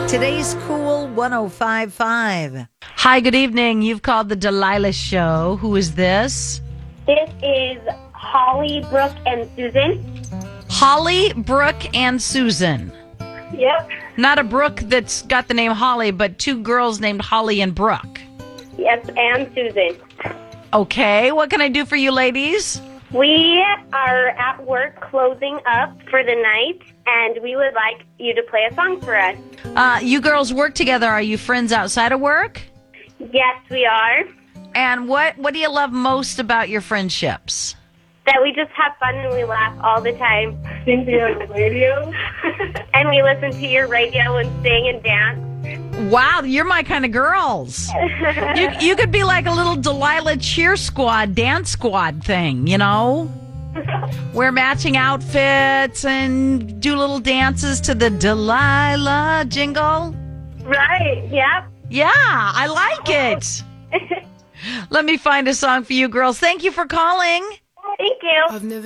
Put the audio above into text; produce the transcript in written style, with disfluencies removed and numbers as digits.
Today's Cool 105.5. Hi, good evening. You've called the Delilah Show. Who is this? This is Holly, Brooke, and Susan. Holly, Brooke, and Susan. Yep. Not a Brooke that's got the name Holly, but two girls named Holly and Brooke. Yes, and Susan. Okay, what can I do for you ladies? We are at work closing up for the night, and we would like you to play a song for us. You girls work together. Are you friends outside of work? Yes, we are. And what do you love most about your friendships? That we just have fun and we laugh all the time. Sing to your radio. And we listen to your radio and sing and dance. Wow, you're my kind of girls. You could be like a little Delilah cheer squad, dance squad thing, you know? Wear matching outfits and do little dances to the Delilah jingle. Right, yep. Yeah, I like it. Let me find a song for you girls. Thank you for calling. Thank you.